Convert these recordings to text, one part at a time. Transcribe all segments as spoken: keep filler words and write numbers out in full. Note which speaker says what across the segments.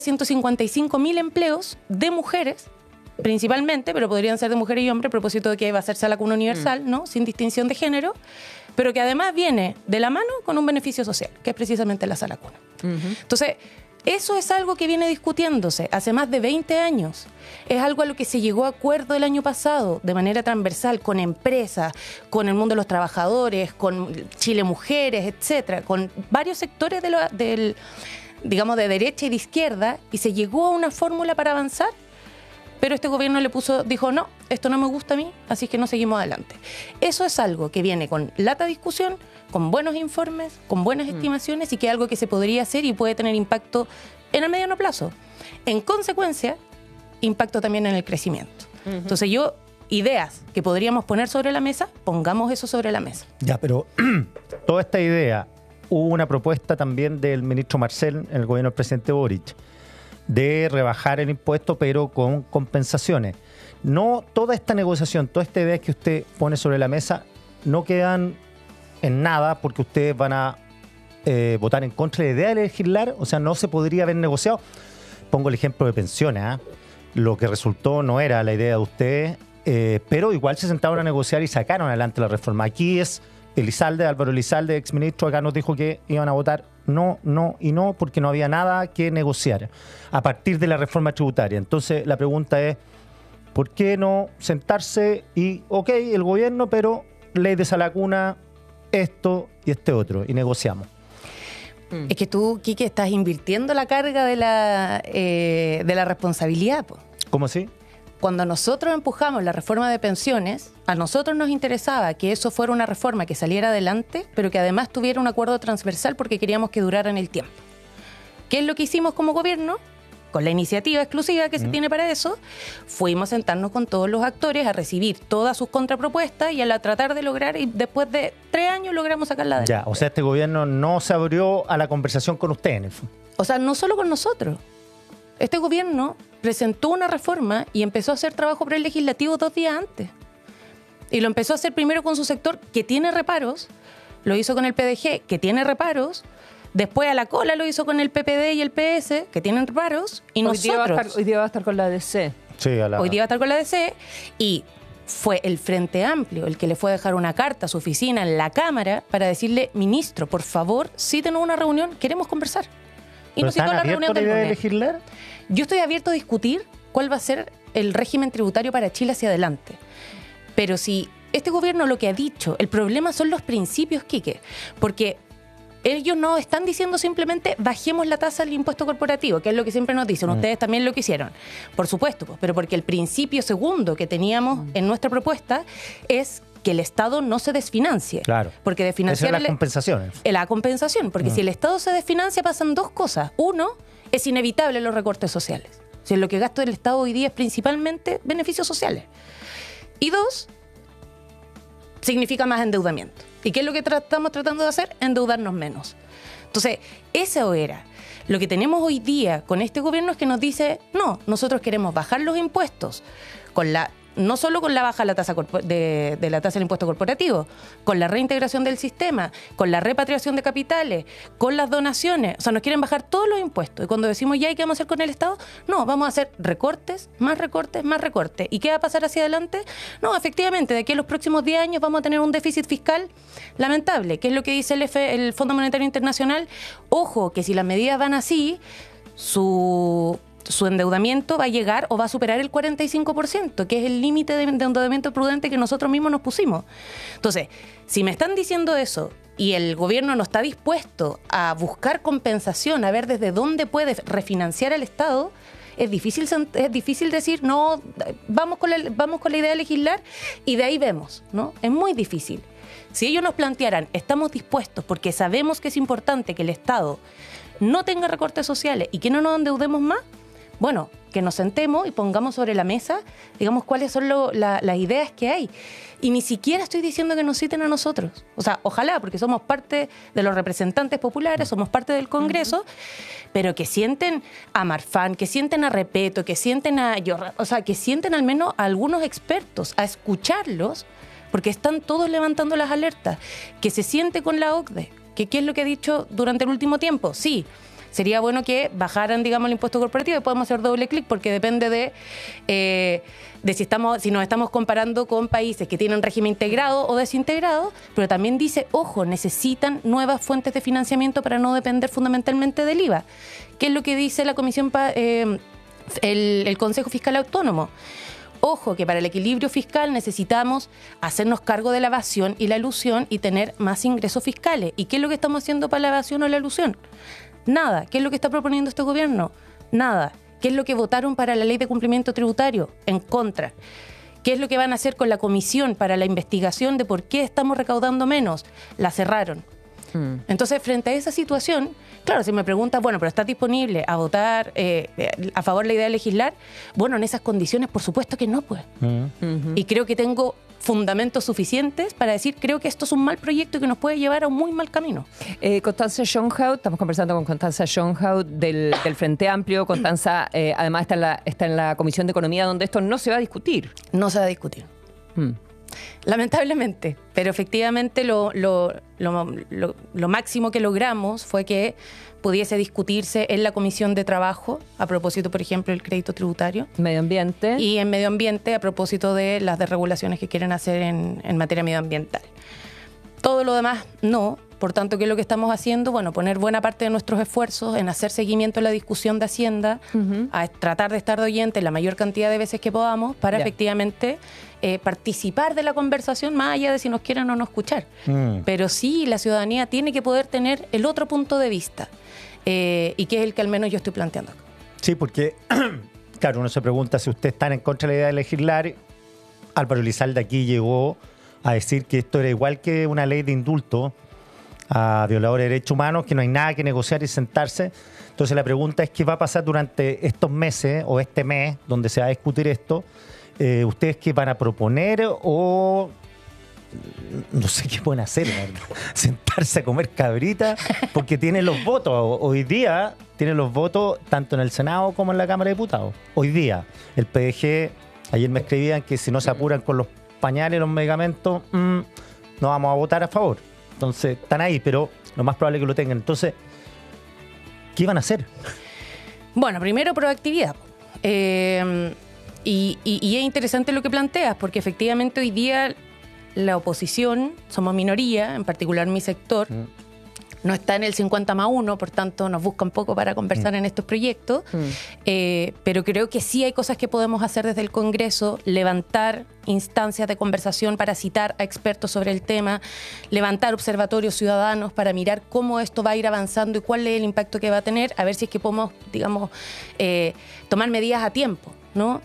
Speaker 1: ciento cincuenta y cinco mil empleos de mujeres, principalmente, pero podrían ser de mujeres y hombres, a propósito de que va a hacerse la cuna universal, ¿no? Sin distinción de género, pero que además viene de la mano con un beneficio social, que es precisamente la sala cuna. Uh-huh. Entonces, eso es algo que viene discutiéndose hace más de veinte años. Es algo a lo que se llegó a acuerdo el año pasado de manera transversal con empresas, con el mundo de los trabajadores, con Chile Mujeres, etcétera, con varios sectores de lo, del, digamos, de derecha y de izquierda, y se llegó a una fórmula para avanzar, pero este gobierno le puso, dijo, no, esto no me gusta a mí, así que no seguimos adelante. Eso es algo que viene con lata discusión, con buenos informes, con buenas mm. estimaciones, y que es algo que se podría hacer y puede tener impacto en el mediano plazo. En consecuencia, impacto también en el crecimiento. Uh-huh. Entonces yo, ideas que podríamos poner sobre la mesa, pongamos eso sobre la mesa.
Speaker 2: Ya, pero toda esta idea, hubo una propuesta también del ministro Marcel en el gobierno del presidente Boric, de rebajar el impuesto, pero con compensaciones. No, toda esta negociación, todas estas ideas que usted pone sobre la mesa, no quedan en nada porque ustedes van a eh, votar en contra de la idea de legislar, o sea, no se podría haber negociado. Pongo el ejemplo de pensiones, ¿eh? Lo que resultó no era la idea de ustedes, eh, pero igual se sentaron a negociar y sacaron adelante la reforma. Aquí es Elizalde, Álvaro Elizalde, exministro, acá nos dijo que iban a votar no, no y no, porque no había nada que negociar a partir de la reforma tributaria. Entonces la pregunta es, ¿por qué no sentarse y, ok, el gobierno, pero ley de sala cuna, esto y este otro, y negociamos?
Speaker 1: Es que tú, Quique, estás invirtiendo la carga de la, eh, de la responsabilidad, po.
Speaker 2: ¿Cómo así?
Speaker 1: Cuando nosotros empujamos la reforma de pensiones, a nosotros nos interesaba que eso fuera una reforma que saliera adelante, pero que además tuviera un acuerdo transversal porque queríamos que durara en el tiempo. ¿Qué es lo que hicimos como gobierno? Con la iniciativa exclusiva que se mm. tiene para eso, fuimos a sentarnos con todos los actores a recibir todas sus contrapropuestas y a la tratar de lograr, y después de tres años logramos sacarla adelante.
Speaker 2: Ya, o sea, este gobierno no se abrió a la conversación con ustedes, en el fondo.
Speaker 1: O sea, no solo con nosotros. Este gobierno presentó una reforma y empezó a hacer trabajo prelegislativo dos días antes. Y lo empezó a hacer primero con su sector, que tiene reparos, lo hizo con el P D G, que tiene reparos, después a la cola lo hizo con el P P D y el P S, que tienen reparos, y
Speaker 3: hoy
Speaker 1: nosotros...
Speaker 3: Día va a estar, hoy día va a estar con la A D C.
Speaker 2: Sí, a la...
Speaker 1: Hoy día va a estar con la A D C, y fue el Frente Amplio el que le fue a dejar una carta a su oficina en la Cámara para decirle, ministro, por favor, cítenos una reunión, queremos conversar. Y nos citó la reunión del lunes.
Speaker 2: Legislar?
Speaker 1: Yo estoy abierto a discutir cuál va a ser el régimen tributario para Chile hacia adelante. Pero si este gobierno lo que ha dicho, el problema son los principios, Quique, porque ellos no están diciendo simplemente bajemos la tasa del impuesto corporativo, que es lo que siempre nos dicen, mm. ustedes también lo quisieron. Por supuesto, pues, pero porque el principio segundo que teníamos mm. en nuestra propuesta es que el Estado no se desfinancie.
Speaker 2: Claro.
Speaker 1: Porque desfinanciar...
Speaker 2: Esa es la compensación.
Speaker 1: La compensación, porque mm. si el Estado se desfinancia pasan dos cosas. Uno, es inevitable los recortes sociales. O sea, lo que gasta el Estado hoy día es principalmente beneficios sociales. Y dos, significa más endeudamiento. ¿Y qué es lo que tra- estamos tratando de hacer? Endeudarnos menos. Entonces, eso era. Lo que tenemos hoy día con este gobierno es que nos dice, no, nosotros queremos bajar los impuestos con la... no solo con la baja de la tasa de, de la tasa del impuesto corporativo, con la reintegración del sistema, con la repatriación de capitales, con las donaciones. O sea, nos quieren bajar todos los impuestos. Y cuando decimos ya, ¿y qué vamos a hacer con el Estado? No, vamos a hacer recortes, más recortes, más recortes. ¿Y qué va a pasar hacia adelante? No, efectivamente, de aquí a los próximos diez años vamos a tener un déficit fiscal lamentable, que es lo que dice el, F, el Fondo Monetario Internacional. Ojo, que si las medidas van así, su... su endeudamiento va a llegar o va a superar el cuarenta y cinco por ciento, que es el límite de endeudamiento prudente que nosotros mismos nos pusimos. Entonces, si me están diciendo eso y el gobierno no está dispuesto a buscar compensación, a ver desde dónde puede refinanciar al Estado, es difícil, es difícil decir, no, vamos con, la, vamos con la idea de legislar y de ahí vemos, ¿no? Es muy difícil. Si ellos nos plantearan, estamos dispuestos porque sabemos que es importante que el Estado no tenga recortes sociales y que no nos endeudemos más, bueno, que nos sentemos y pongamos sobre la mesa, digamos, cuáles son lo, la, las ideas que hay. Y ni siquiera estoy diciendo que nos citen a nosotros. O sea, ojalá, porque somos parte de los representantes populares, somos parte del Congreso, uh-huh. pero que sienten a Marfan, que sienten a Repeto, que sienten a... O sea, que sienten al menos a algunos expertos, a escucharlos, porque están todos levantando las alertas. Que se siente con la O C D E, que qué es lo que ha dicho durante el último tiempo. Sí, sería bueno que bajaran, digamos, el impuesto corporativo, y podemos hacer doble clic porque depende de, eh, de si, estamos, si nos estamos comparando con países que tienen régimen integrado o desintegrado, pero también dice, ojo, necesitan nuevas fuentes de financiamiento para no depender fundamentalmente del I V A. ¿Qué es lo que dice la Comisión, eh, el, el Consejo Fiscal Autónomo? Ojo, que para el equilibrio fiscal necesitamos hacernos cargo de la evasión y la elusión y tener más ingresos fiscales. ¿Y qué es lo que estamos haciendo para la evasión o la elusión? Nada. ¿Qué es lo que está proponiendo este gobierno? Nada. ¿Qué es lo que votaron para la ley de cumplimiento tributario? En contra. ¿Qué es lo que van a hacer con la comisión para la investigación de por qué estamos recaudando menos? La cerraron. Mm. Entonces, frente a esa situación, claro, si me preguntas, bueno, pero ¿estás disponible a votar eh, a favor de la idea de legislar? Bueno, en esas condiciones, por supuesto que no, pues. Mm. Uh-huh. Y creo que tengo fundamentos suficientes para decir, creo que esto es un mal proyecto y que nos puede llevar a un muy mal camino.
Speaker 3: Eh, Constanza Schönhaut, estamos conversando con Constanza Schönhaut del, del Frente Amplio. Constanza, eh, además, está en, la, está en la Comisión de Economía, donde esto no se va a discutir.
Speaker 1: No se va a discutir. Mm. Lamentablemente, pero efectivamente lo, lo, lo, lo, lo máximo que logramos fue que pudiese discutirse en la Comisión de Trabajo, a propósito, por ejemplo, del crédito tributario.
Speaker 3: Medio ambiente.
Speaker 1: Y en medio ambiente, a propósito de las desregulaciones que quieren hacer en, en materia medioambiental. Todo lo demás, no. Por tanto, ¿qué es lo que estamos haciendo? Bueno, poner buena parte de nuestros esfuerzos en hacer seguimiento a la discusión de Hacienda, uh-huh. a tratar de estar de oyente la mayor cantidad de veces que podamos para yeah. efectivamente eh, participar de la conversación, más allá de si nos quieren o no escuchar. Mm. Pero sí, la ciudadanía tiene que poder tener el otro punto de vista, eh, y que es el que al menos yo estoy planteando acá.
Speaker 2: Sí, porque, claro, uno se pregunta si ustedes están en contra de la idea de legislar. Álvaro Elizalde aquí llegó a decir que esto era igual que una ley de indulto a violadores de derechos humanos, que no hay nada que negociar y sentarse. Entonces la pregunta es qué va a pasar durante estos meses o este mes donde se va a discutir esto. Eh, ¿Ustedes qué van a proponer o no sé qué pueden hacer? Sentarse a comer cabrita porque tienen los votos. Hoy día tienen los votos tanto en el Senado como en la Cámara de Diputados. Hoy día el P D G, ayer me escribían que si no se apuran con los pañales y los medicamentos, mmm, no vamos a votar a favor. Entonces, están ahí, pero lo más probable es que lo tengan. Entonces, ¿qué van a hacer?
Speaker 1: Bueno, primero, proactividad. Eh, y, y, y es interesante lo que planteas, porque efectivamente hoy día la oposición, somos minoría, en particular mi sector, mm. no está en el cincuenta más uno, por tanto nos busca un poco para conversar mm. en estos proyectos, mm. eh, pero creo que sí hay cosas que podemos hacer desde el Congreso, levantar instancias de conversación para citar a expertos sobre el tema, levantar observatorios ciudadanos para mirar cómo esto va a ir avanzando y cuál es el impacto que va a tener, a ver si es que podemos, digamos, eh, tomar medidas a tiempo, ¿no?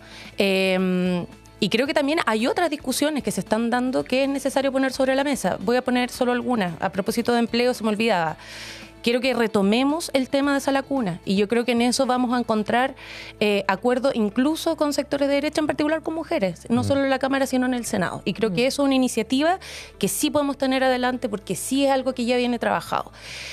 Speaker 1: Eh, Y creo que también hay otras discusiones que se están dando que es necesario poner sobre la mesa. Voy a poner solo algunas. A propósito de empleo, se me olvidaba. Quiero que retomemos el tema de Sala Cuna. Y yo creo que en eso vamos a encontrar eh, acuerdos incluso con sectores de derecha, en particular con mujeres. No mm. solo en la Cámara, sino en el Senado. Y creo mm. que eso es una iniciativa que sí podemos tener adelante porque sí es algo que ya viene trabajado.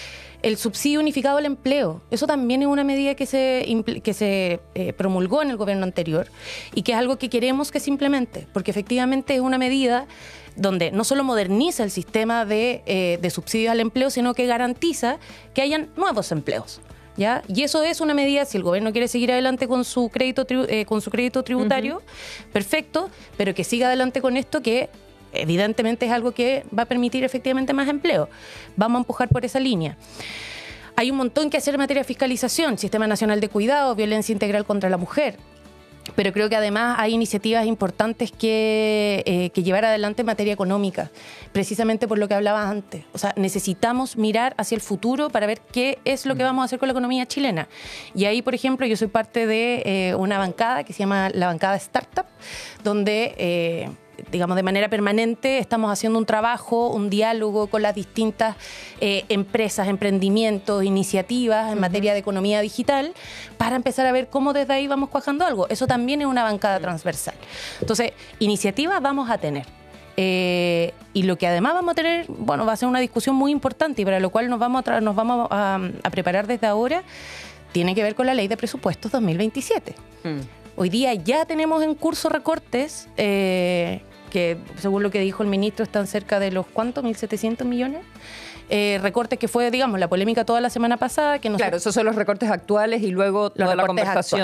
Speaker 1: El subsidio unificado al empleo, eso también es una medida que se, que se eh, promulgó en el gobierno anterior y que es algo que queremos que se implemente, porque efectivamente es una medida donde no solo moderniza el sistema de, eh, de subsidios al empleo, sino que garantiza que hayan nuevos empleos. ¿Ya? Y eso es una medida, si el gobierno quiere seguir adelante con su crédito, eh, con su crédito tributario, uh-huh. perfecto, pero que siga adelante con esto que evidentemente es algo que va a permitir efectivamente más empleo. Vamos a empujar por esa línea. Hay un montón que hacer en materia de fiscalización, Sistema Nacional de Cuidado, violencia integral contra la mujer. Pero creo que además hay iniciativas importantes que, eh, que llevar adelante en materia económica, precisamente por lo que hablaba antes. O sea, necesitamos mirar hacia el futuro para ver qué es lo que vamos a hacer con la economía chilena. Y ahí, por ejemplo, yo soy parte de eh, una bancada que se llama la bancada Startup, donde Eh, digamos, de manera permanente estamos haciendo un trabajo, un diálogo con las distintas eh, empresas, emprendimientos, iniciativas en uh-huh. materia de economía digital para empezar a ver cómo desde ahí vamos cuajando algo. Eso también es una bancada transversal. Entonces, iniciativas vamos a tener. Eh, y lo que además vamos a tener, bueno, va a ser una discusión muy importante y para lo cual nos vamos a, tra- nos vamos a, a preparar desde ahora, tiene que ver con la Ley de Presupuestos dos mil veintisiete. Mm. Hoy día ya tenemos en curso recortes eh, que, según lo que dijo el ministro, están cerca de los, ¿cuántos? mil setecientos millones. eh, recortes que fue, digamos, la polémica toda la semana pasada. Que no
Speaker 3: Claro,
Speaker 1: se...
Speaker 3: esos son los recortes actuales y luego toda la
Speaker 1: recortes
Speaker 3: conversación